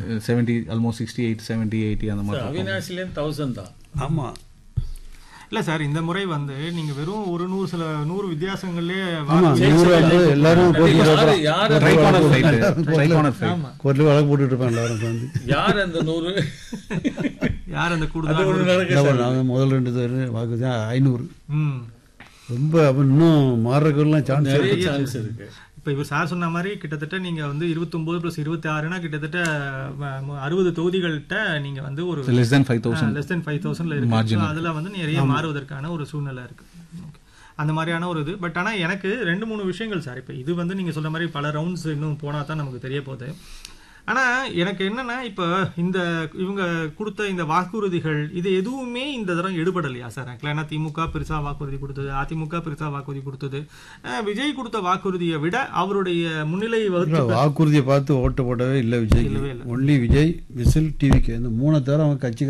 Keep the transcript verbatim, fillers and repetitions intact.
Seventy almost sixty eight seventy eighty அந்த மாதிரி. அவினாசிலேருந்து thousand தான். ஆமாம். இல்லை சார், இந்த முறை வந்து நீங்கள் வெறும் ஒரு நூறு சில நூறு வித்தியாசங்களே எல்லாரும் கோர்ட்ல வழக்கு போட்டுட்டு இருப்பேன் எல்லாரும் வந்து. யார் அந்த நூறு யார் அந்த கூடுதல் முதல் ரெண்டு பேர் வாக்கு தான் ஐநூறு. ம் ரொம்ப அப்போ இன்னும் மாறுறதுக்கெல்லாம் சான்ஸ் சான்ஸ் இருக்கு. இப்போ இவர் சார் சொன்ன மாதிரி கிட்டத்தட்ட நீங்கள் வந்து இருபத்தொம்போது ப்ளஸ் இருபத்தி ஆறுனா கிட்டத்தட்ட அறுபது தொகுதிகள்கிட்ட நீங்கள் வந்து ஒரு less than five thousand less than five தௌசண்ட்ல இருக்கு. அதில் வந்து நிறைய மாறுவதற்கான ஒரு சூழ்நிலை இருக்கு. அந்த மாதிரியான ஒரு இது. பட் ஆனால் எனக்கு ரெண்டு மூணு விஷயங்கள் சார், இப்போ இது வந்து நீங்கள் சொல்ற மாதிரி பல ரவுண்ட்ஸ் இன்னும் போனால் தான் நமக்கு தெரிய போகுது. ஆனால் எனக்கு என்னன்னா, இப்போ இந்த இவங்க கொடுத்த இந்த வாக்குறுதிகள் இது எதுவுமே இந்த தரம் எடுபடலையா சார்? ஏன்னா திமுக பெருசா வாக்குறுதி கொடுத்தது, அதிமுக பெருசா வாக்குறுதி கொடுத்தது, விஜய் கொடுத்த வாக்குறுதியை விட அவருடைய முன்னிலை வாக்குறுதியை பார்த்து ஓட்டு போடவே இல்லை விஜய். ஒன்லி விஜய், விசில், டிவிக்கு இந்த மூணு தரம் கட்சி